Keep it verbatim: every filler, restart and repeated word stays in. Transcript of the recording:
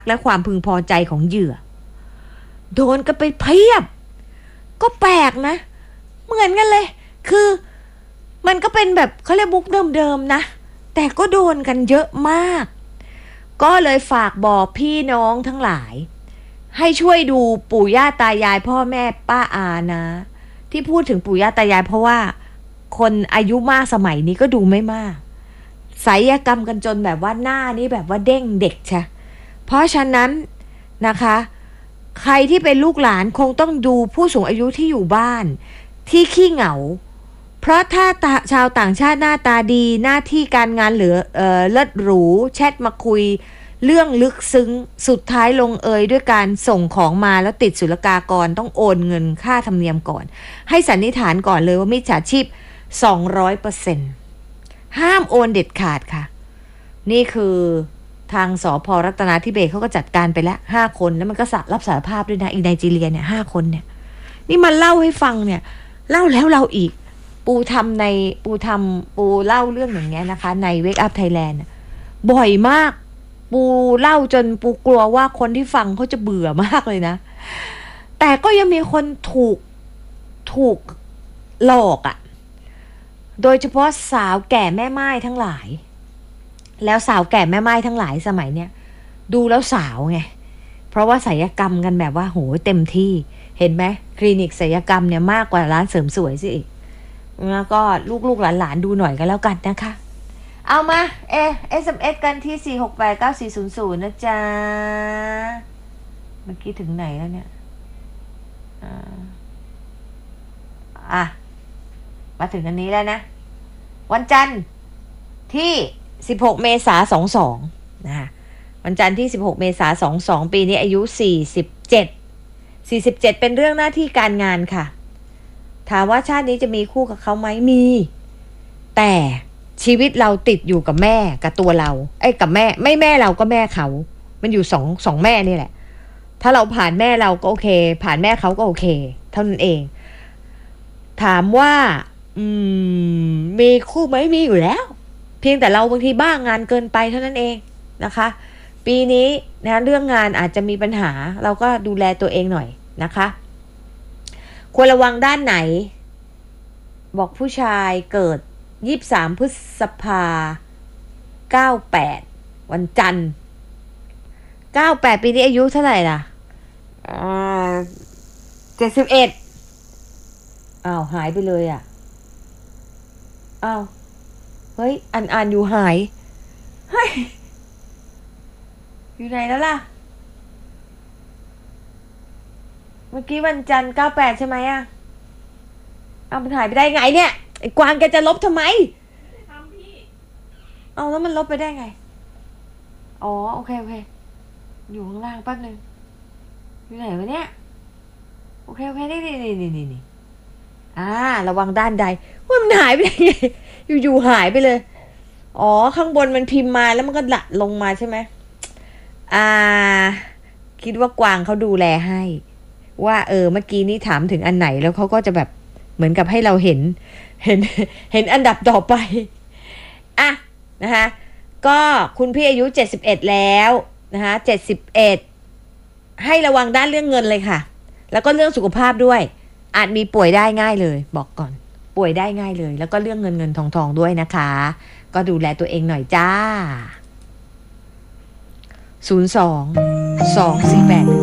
และความพึงพอใจของเหยื่อโดนกันไปเพียบก็แปลกนะเหมือนกันเลยคือมันก็เป็นแบบเขาเรียกบุ๊กเดิมๆนะแต่ก็โดนกันเยอะมากก็เลยฝากบอกพี่น้องทั้งหลายให้ช่วยดูปู่ย่าตายายพ่อแม่ป้าอานะที่พูดถึงปู่ย่าตายายเพราะว่าคนอายุมากสมัยนี้ก็ดูไม่มากศัลยกรรมกันจนแบบว่าหน้านี้แบบว่าเด้งเด็กใช่เพราะฉะนั้นนะคะใครที่เป็นลูกหลานคงต้องดูผู้สูงอายุที่อยู่บ้านที่ขี้เหงาเพราะถ้าชาวต่างชาติหน้าตาดีหน้าที่การงานเหลือเอ่อเลิศหรูแชทมาคุยเรื่องลึกซึ้งสุดท้ายลงเอยด้วยการส่งของมาแล้วติดศุลกากรต้องโอนเงินค่าธรรมเนียมก่อนให้สันนิษฐานก่อนเลยว่ามิจฉาชีพ สองร้อยเปอร์เซ็นต์ ห้ามโอนเด็ดขาดค่ะนี่คือทางสภ.รัตนาธิเบศร์เขาก็จัดการไปแล้วห้าคนแล้วมันก็รับสารภาพด้วยนะอีไนจีเรียเนี่ยห้าคนเนี่ยนี่มันเล่าให้ฟังเนี่ยเล่าแล้วเราอีกปูทำในปูทำปูเล่าเรื่องอย่างเงี้ยนะคะใน Wake Up Thailand บ่อยมากปูเล่าจนปูกลัวว่าคนที่ฟังเขาจะเบื่อมากเลยนะแต่ก็ยังมีคนถูกถูกหลอกอะ่ะโดยเฉพาะสาวแก่แม่ไม้ทั้งหลายแล้วสาวแก่แม่ไม้ทั้งหลายสมัยเนี้ยดูแล้วสาวไงเพราะว่าศัลยกรรมกันแบบว่าโหเต็มที่เห็นไหมคลินิกศัลยกรรมเนี่ยมากกว่าร้านเสริมสวยสิอีกแล้วก็ลูกๆหลานๆดูหน่อยก็แล้วกันนะคะเอามาเอ เอส เอ็ม เอส กันที่สี่ หก แปด เก้า สี่ ศูนย์ ศูนย์นะจ๊ะเมื่อกี้ถึงไหนแล้วเนี่ยอ่าอ่ะมาถึงอันนี้แล้วนะวันจันทร์ที่สิบหกเมษายนสองสองนะคะวันจันทร์ที่สิบหกเมษายนสองสองปีนี้อายุสี่สิบเจ็ด สี่สิบเจ็ดเป็นเรื่องหน้าที่การงานค่ะถามว่าชาตินี้จะมีคู่กับเขาไหมมีแต่ชีวิตเราติดอยู่กับแม่กับตัวเราไอ้กับแม่ไม่แม่เราก็แม่เขามันอยู่สองสองแม่นี่แหละถ้าเราผ่านแม่เราก็โอเคผ่านแม่เขาก็โอเคเท่านั้นเองถามว่าอืมมีคู่ไหมมีอยู่แล้วเพียงแต่เราบางทีบ้างานเกินไปเท่านั้นเองนะคะปีนี้นะเรื่องงานอาจจะมีปัญหาเราก็ดูแลตัวเองหน่อยนะคะควรระวังด้านไหนบอกผู้ชายเกิดยี่สิบสามพฤษภาเก้าแปดวันจันทร์เก้าแปดปีนี้อายุเท่าไหร่ล่ะอ่าเจ็ดสิบเอ็ดอ้าวหายไปเลยอ่ะอ้าวเฮ้ยอ่านอ่านอยู่หายเฮ้ยอยู่ไหนแล้วล่ะเมื่อกี้วันจันทร์เก้าแปดใช่ไหมอ่ะเอามันหายไปได้ไงเนี่ยไอ้กวางแกจะลบทำไมทำพี่เอาแล้วมันลบไปได้ไงอ๋อโอเคโอเคอยู่ข้างล่างแป๊บนึงอยู่ไหนวะเนี่ยโอเคโอเคนี่นี่นี่นี่นี่อ่าระวังด้านใดว่ามันหายไปได้ไงอยู่ๆหายไปเลยอ๋อข้างบนมันพิมพ์มาแล้วมันก็หละลงมาใช่ไหมอ่าคิดว่ากวางเขาดูแลให้ว่าเออเมื่อกี้นี้ถามถึงอันไหนแล้วเขาก็จะแบบเหมือนกับให้เราเห็นเห็นเห็นอันดับต่อไปอ่ะนะคะก็คุณพี่อายุเจ็ดสิบเอ็ดแล้วนะคะเจ็ดสิบเอ็ดให้ระวังด้านเรื่องเงินเลยค่ะแล้วก็เรื่องสุขภาพด้วยอาจมีป่วยได้ง่ายเลยบอกก่อนป่วยได้ง่ายเลยแล้วก็เรื่องเงินเงินทองทองด้วยนะคะก็ดูแลตัวเองหน่อยจ้าศูนย์ สอง สอง สี่ แปด